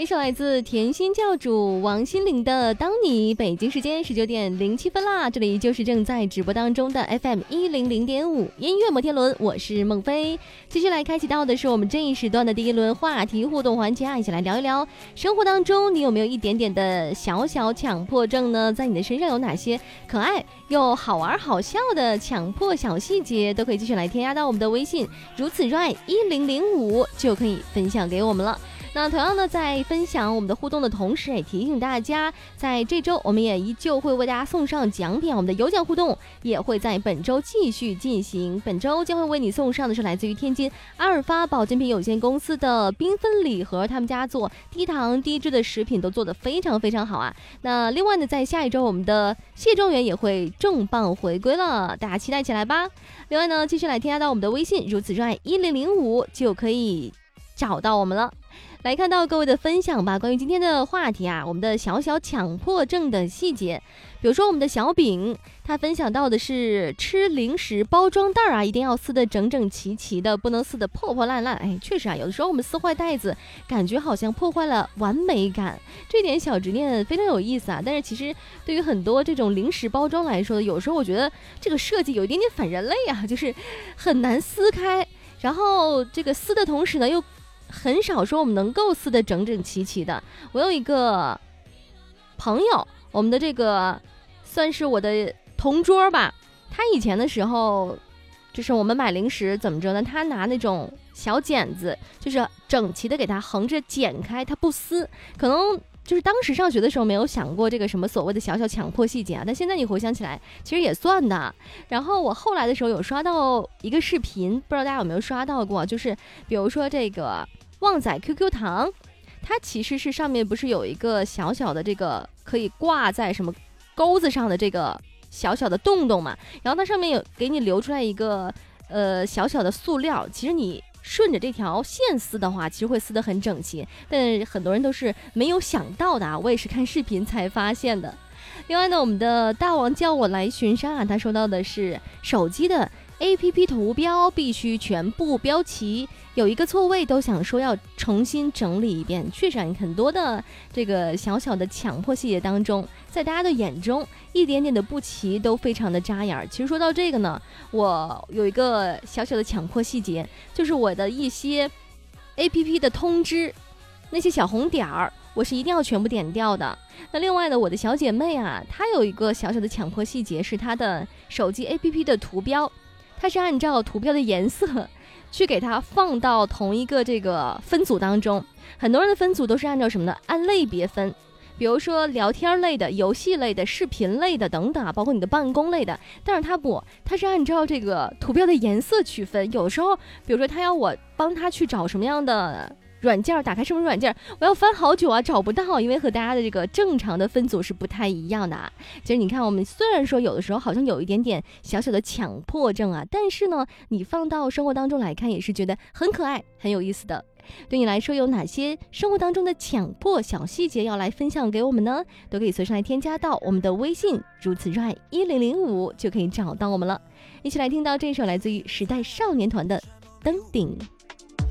一首来自甜心教主王心凌的《当你》，北京时间19:07啦，这里就是正在直播当中的 FM100.5 音乐摩天轮，我是孟非。继续来开启到的是我们这一时段的第一轮话题互动环节啊，一起来聊一聊生活当中你有没有一点点的小小强迫症呢？在你的身上有哪些可爱又好玩好笑的强迫小细节，都可以继续来添加到我们的微信如此热爱1005，就可以分享给我们了。那同样呢，在分享我们的互动的同时，也提醒大家，在这周我们也依旧会为大家送上奖品，我们的有奖互动也会在本周继续进行。本周将会为你送上的是来自于天津阿尔法保健品有限公司的缤纷礼盒，他们家做低糖低脂的食品都做得非常非常好啊。那另外呢，在下一周我们的谢状元也会重磅回归了，大家期待起来吧。另外呢，继续来添加到我们的微信如此热爱1005，就可以找到我们了。来看到各位的分享吧，关于今天的话题啊，我们的小小强迫症的细节。比如说我们的小饼，他分享到的是吃零食包装袋啊，一定要撕得整整齐齐的，不能撕得破破烂烂。哎，确实啊，有的时候我们撕坏袋子，感觉好像破坏了完美感，这点小执念非常有意思啊。但是其实对于很多这种零食包装来说，有时候我觉得这个设计有一点点反人类啊，就是很难撕开，然后这个撕的同时呢，又很少说我们能够撕得整整齐齐的。我有一个朋友，我们的这个算是我的同桌吧，他以前的时候就是我们买零食怎么着呢，他拿那种小剪子，就是整齐的给它横着剪开，他不撕。可能就是当时上学的时候没有想过这个什么所谓的小小强迫细节啊，但现在你回想起来其实也算的。然后我后来的时候有刷到一个视频，不知道大家有没有刷到过，就是比如说这个旺仔 QQ 糖，它其实是上面不是有一个小小的这个可以挂在什么钩子上的这个小小的洞洞嘛，然后它上面有给你留出来一个小小的塑料，其实你顺着这条线撕的话，其实会撕得很整齐，但很多人都是没有想到的啊，我也是看视频才发现的。另外呢，我们的大王叫我来巡山啊，他说到的是手机的 APP 图标必须全部标齐，有一个错位都想说要重新整理一遍。确实很多的这个小小的强迫细节当中，在大家的眼中一点点的不齐都非常的扎眼。其实说到这个呢，我有一个小小的强迫细节，就是我的一些 APP 的通知那些小红点儿，我是一定要全部点掉的。那另外呢，我的小姐妹啊，她有一个小小的强迫细节，是她的手机 APP 的图标，它是按照图标的颜色去给它放到同一个这个分组当中。很多人的分组都是按照什么呢？按类别分，比如说聊天类的、游戏类的、视频类的等等啊，包括你的办公类的。但是它是按照这个图标的颜色区分。有时候比如说他要我帮他去找什么样的软件，打开什么软件，我要翻好久啊，找不到，因为和大家的这个正常的分组是不太一样的啊。其实你看，我们虽然说有的时候好像有一点点小小的强迫症啊，但是呢，你放到生活当中来看，也是觉得很可爱、很有意思的。对你来说，有哪些生活当中的强迫小细节要来分享给我们呢？都可以随时来添加到我们的微信如此热爱1005，就可以找到我们了。一起来听到这首来自于时代少年团的《登顶》。